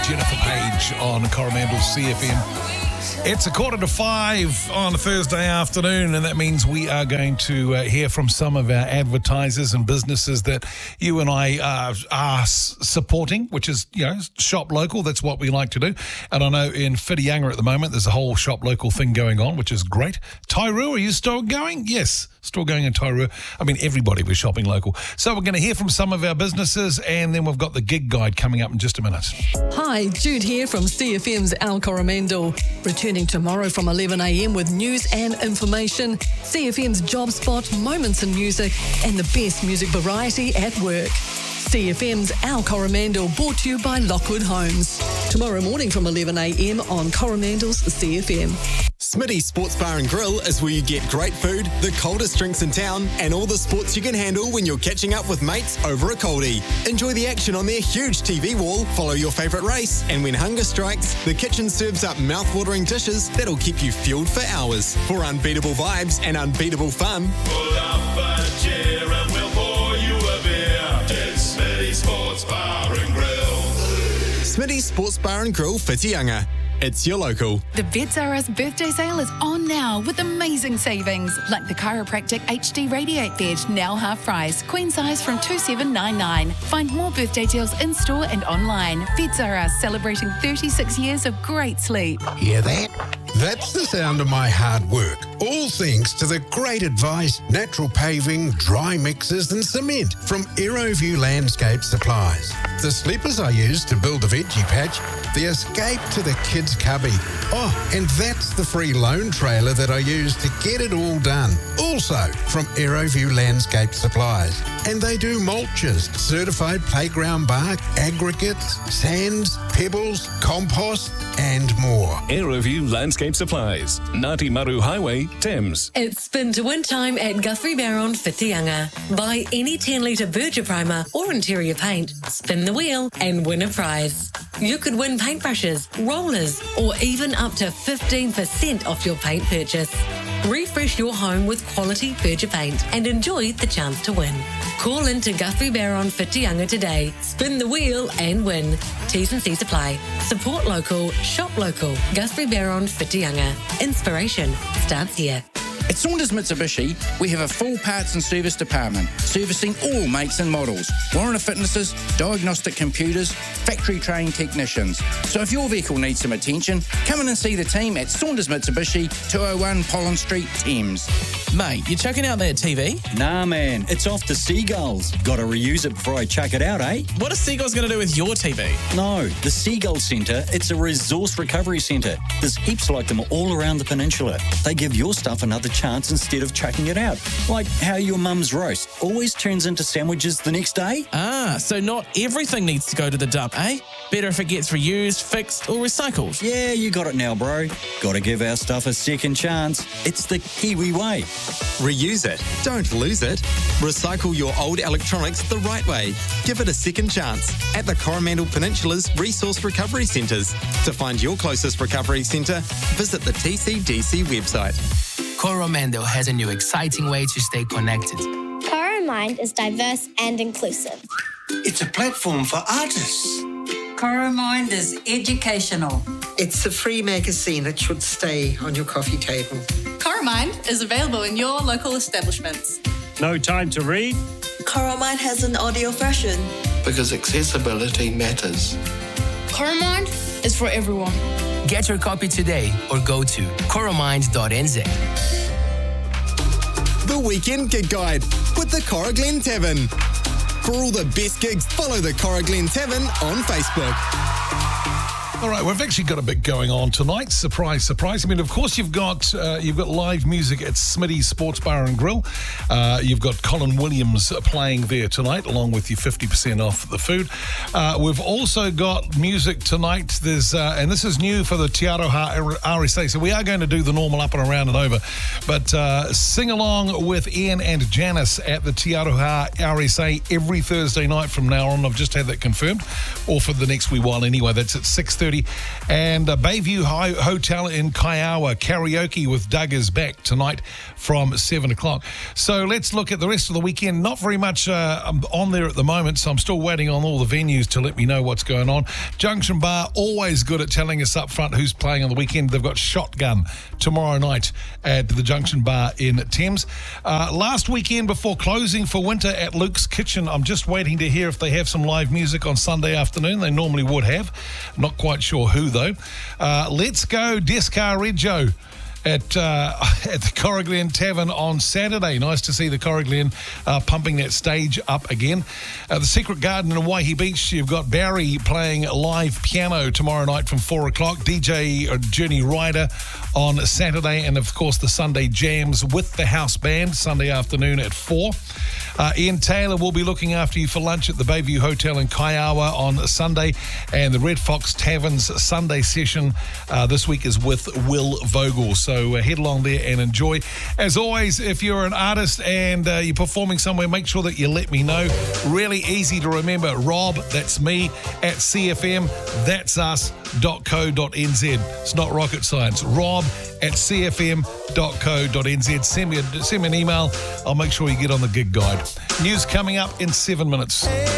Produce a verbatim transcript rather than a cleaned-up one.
Jennifer Page on Coromandel C F M. It's a quarter to five on a Thursday afternoon, and that means we are going to uh, hear from some of our advertisers and businesses that you and I uh, are s- supporting, which is, you know, shop local. That's what we like to do. And I know in Whitianga at the moment, there's a whole shop local thing going on, which is great. Tairua, are you still going? Yes, still going in Tairua. I mean, everybody was shopping local. So we're going to hear from some of our businesses, and then we've got the gig guide coming up in just a minute. Hi, Jude here from C F M's Al Coromandel. Returning tomorrow from eleven a.m. with news and information, C F M's Job Spot, moments in music, and the best music variety at work. C F M's Al Coromandel, brought to you by Lockwood Homes. Tomorrow morning from eleven a.m. on Coromandel's C F M. Smitty's Sports Bar and Grill is where you get great food, the coldest drinks in town, and all the sports you can handle when you're catching up with mates over a coldie. Enjoy the action on their huge T V wall, follow your favourite race, and when hunger strikes, the kitchen serves up mouth-watering dishes that'll keep you fueled for hours. For unbeatable vibes and unbeatable fun, pull up a chair and we'll pour you a beer. It's Smitty's Sports Bar and Grill. Smitty's Sports Bar and Grill, Whitianga. It's your local. The Beds R Us birthday sale is on now with amazing savings, like the Chiropractic H D Radiate Bed, now half price, queen size from two seven nine nine. Find more birthday deals in store and online. Beds R Us, celebrating thirty-six years of great sleep. Hear that? That's the sound of my hard work. All thanks to the great advice, natural paving, dry mixes and cement from Aeroview Landscape Supplies. The sleepers I use to build the veggie patch, the escape to the kids' cubby. Oh, and that's the free loan trailer that I use to get it all done. Also from Aeroview Landscape Supplies. And they do mulches, certified playground bark, aggregates, sands, pebbles, compost and more. Aeroview Landscape Supplies, Ngāti Maru Highway, Thames. It's spin to win time at Guthrie Barron, Whitianga. Buy any ten litre Berger primer or interior paint, spin the wheel and win a prize. You could win paintbrushes, rollers, or even up to fifteen percent off your paint purchase. Refresh your home with quality Berger paint and enjoy the chance to win. Call in to Guthrie Barron, Whitianga today. Spin the wheel and win. T's and C's apply. Support local, shop local. Guthrie Barron, Whitianga. Inspiration starts here. At Saunders Mitsubishi, we have a full parts and service department, servicing all makes and models, warranty fitnesses, diagnostic computers, factory-trained technicians. So if your vehicle needs some attention, come in and see the team at Saunders Mitsubishi, two oh one Pollen Street, Thames. Mate, you chucking out that T V? Nah, man, it's off to Seagulls. Got to reuse it before I chuck it out, eh? What are Seagulls going to do with your T V? No, the Seagull Centre, it's a resource recovery centre. There's heaps like them all around the peninsula. They give your stuff another chance instead of chucking it out. Like how your mum's roast always turns into sandwiches the next day. Ah, so not everything needs to go to the dump, eh? Better if it gets reused, fixed or recycled. Yeah, you got it now, bro. Got to give our stuff a second chance. It's the Kiwi way. Reuse it, don't lose it. Recycle your old electronics the right way. Give it a second chance at the Coromandel Peninsula's Resource Recovery Centres. To find your closest recovery centre, visit the T C D C website. Coromandel has a new exciting way to stay connected. Coromind is diverse and inclusive. It's a platform for artists. Coromind is educational. It's a free magazine that should stay on your coffee table. Coromind is available in your local establishments. No time to read? Coromind has an audio version. Because accessibility matters. Coromind is for everyone. Get your copy today or go to coromind dot n z. The Weekend Gig Guide with the Cora Glen Tavern. For all the best gigs, follow the Cora Glen Tavern on Facebook. All right, we've actually got a bit going on tonight. Surprise, surprise. I mean, of course, you've got uh, you've got live music at Smitty's Sports Bar and Grill. Uh, you've got Colin Williams playing there tonight, along with your fifty percent off the food. Uh, we've also got music tonight. There's uh, and this is new for the Te Aroha R S A. So we are going to do the normal up and around and over. But uh, sing along with Ian and Janice at the Te Aroha R S A every Thursday night from now on. I've just had that confirmed, or for the next wee while anyway. That's at six thirty. thirty. And uh, Bayview High Hotel in Kaiawa, karaoke with Doug is back tonight from seven o'clock. So let's look at the rest of the weekend. Not very much uh, on there at the moment, so I'm still waiting on all the venues to let me know what's going on. Junction Bar, always good at telling us up front who's playing on the weekend. They've got Shotgun tomorrow night at the Junction Bar in Thames. Uh, last weekend before closing for winter at Luke's Kitchen, I'm just waiting to hear if they have some live music on Sunday afternoon. They normally would have. Not quite sure who, though. Uh, let's go Descareggio at uh, at the Corriglen Tavern on Saturday. Nice to see the Corriglen uh, pumping that stage up again. Uh, the Secret Garden in Waihi Beach, you've got Barry playing live piano tomorrow night from four o'clock. D J Journey Ryder on Saturday, and of course the Sunday jams with the house band Sunday afternoon at four. Uh, Ian Taylor will be looking after you for lunch at the Bayview Hotel in Kaiawa on Sunday, and the Red Fox Tavern's Sunday session uh, this week is with Will Vogel. So uh, head along there and enjoy. As always, if you're an artist and uh, you're performing somewhere, make sure that you let me know. Really easy to remember. Rob, that's me, at C F M, that's us dot co dot n z. It's not rocket science. Rob at C F M dot co dot n z. Send me, a, send me an email. I'll make sure you get on the gig guide. News coming up in seven minutes.